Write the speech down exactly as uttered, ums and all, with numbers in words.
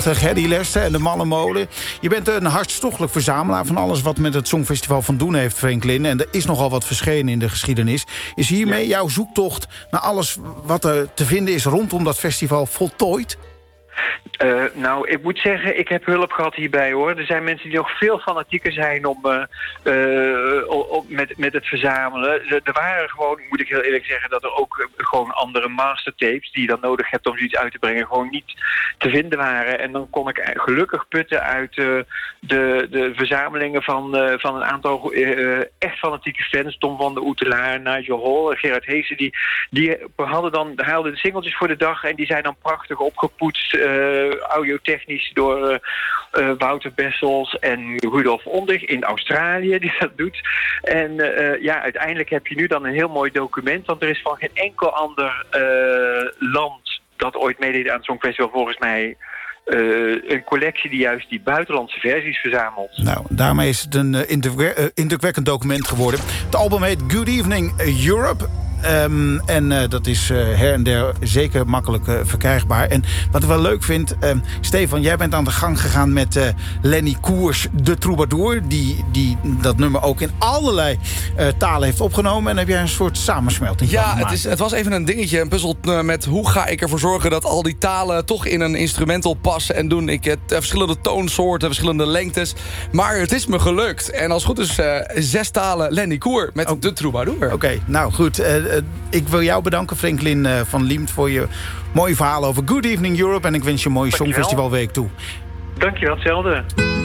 prachtig, hè, die lessen en de Mallenmolen. Je bent een hartstochtelijk verzamelaar van alles wat met het Songfestival van doen heeft, Franklin. En er is nogal wat verschenen in de geschiedenis. Is hiermee jouw zoektocht naar alles wat er te vinden is rondom dat festival voltooid? Uh, nou, ik moet zeggen, ik heb hulp gehad hierbij, hoor. Er zijn mensen die nog veel fanatieker zijn om, uh, uh, om met, met het verzamelen. Er, er waren gewoon, moet ik heel eerlijk zeggen, dat er ook uh, gewoon andere mastertapes die je dan nodig hebt om zoiets uit te brengen, gewoon niet te vinden waren. En dan kon ik gelukkig putten uit uh, de, de verzamelingen van, uh, van een aantal uh, echt fanatieke fans. Tom van der Oetelaar, Nigel Hall, Gerard Heesen, die, die hadden dan, haalden de singeltjes voor de dag en die zijn dan prachtig opgepoetst. Uh, audiotechnisch door uh, uh, Wouter Bessels en Rudolf Ondig in Australië die dat doet. En uh, ja, uiteindelijk heb je nu dan een heel mooi document, want er is van geen enkel ander uh, land dat ooit meedeed aan het Songfestival volgens mij Uh, een collectie die juist die buitenlandse versies verzamelt. Nou, daarmee is het een uh, indrukwe- uh, indrukwekkend document geworden. Het album heet Good Evening Europe. Um, en uh, dat is uh, her en der zeker makkelijk uh, verkrijgbaar. En wat ik wel leuk vind, uh, Stefan, jij bent aan de gang gegaan met uh, Lenny Koers, de troubadour, die, die dat nummer ook in allerlei uh, talen heeft opgenomen. En heb jij een soort samensmelting ja, van gemaakt. Het, is, het was even een dingetje, een puzzel uh, met hoe ga ik ervoor zorgen dat al die talen toch in een instrumental passen en doen. Ik heb uh, verschillende toonsoorten, verschillende lengtes. Maar het is me gelukt. En als het goed is, uh, zes talen Lenny Koer met oh. de troubadour. Oké, okay, nou goed. Uh, uh, ik wil jou bedanken, Franklin uh, van Liemt, voor je mooie verhaal over Good Evening Europe. En ik wens je een mooie Songfestivalweek toe. Dankjewel, hetzelfde.